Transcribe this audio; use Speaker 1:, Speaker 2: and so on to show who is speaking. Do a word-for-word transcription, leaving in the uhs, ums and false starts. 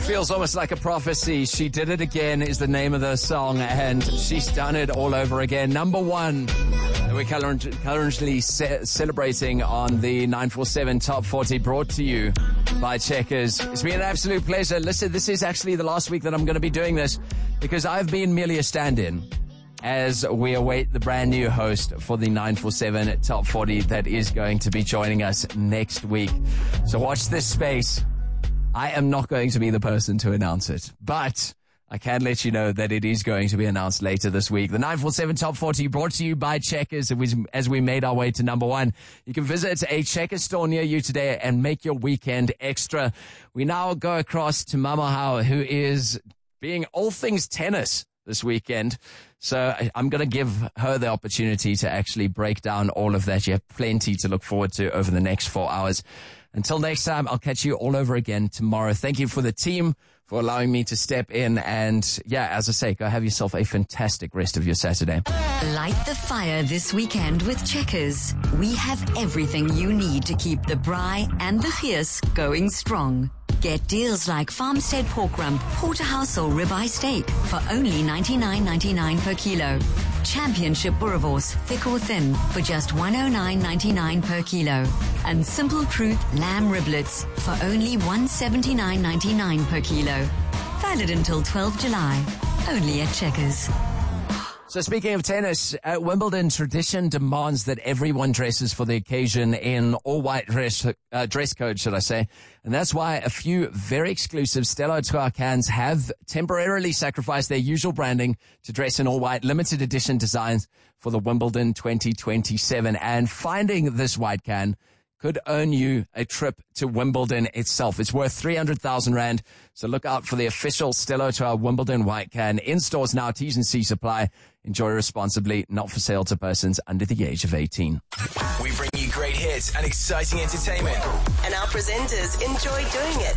Speaker 1: Feels almost like a prophecy. She Did It Again is the name of the song, and she's done it all over again. Number one, we're currently ce- celebrating on the nine four seven Top forty, brought to you by Checkers. It's been an absolute pleasure. Listen, this is actually the last week that I'm going to be doing this because I've been merely a stand-in as we await the brand new host for the nine four seven Top forty that is going to be joining us next week. So watch this space. I am not going to be the person to announce it, but I can let you know that it is going to be announced later this week. The nine four seven Top forty brought to you by Checkers as we made our way to number one. You can visit a Checkers store near you today and make your weekend extra. We now go across to Mama Hao, who is being all things tennis this weekend. So I'm going to give her the opportunity to actually break down all of that. You have plenty to look forward to over the next four hours. Until next time, I'll catch you all over again tomorrow. Thank you for the team for allowing me to step in. And yeah, as I say, go have yourself a fantastic rest of your Saturday.
Speaker 2: Light the fire this weekend with Checkers. We have everything you need to keep the braai and the fierce going strong. Get deals like Farmstead pork rump, porterhouse or ribeye steak for only ninety-nine ninety-nine per kilo. Championship boerewors, thick or thin, for just one oh nine ninety-nine per kilo. And Simple Truth lamb riblets for only one seventy-nine ninety-nine per kilo. Valid until twelfth of July. Only at Checkers.
Speaker 1: So speaking of tennis, at Wimbledon, tradition demands that everyone dresses for the occasion in all-white dress, uh, dress code, should I say. And that's why a few very exclusive Stella Artois cans have temporarily sacrificed their usual branding to dress in all-white limited edition designs for the Wimbledon twenty twenty-seven. And finding this white can could earn you a trip to Wimbledon itself. It's worth three hundred thousand rand. So look out for the official Stella Artois Wimbledon white can. In stores now, T's and C's apply. Enjoy responsibly, not for sale to persons under the age of eighteen.
Speaker 3: We bring you great hits and exciting entertainment.
Speaker 4: And our presenters enjoy doing it.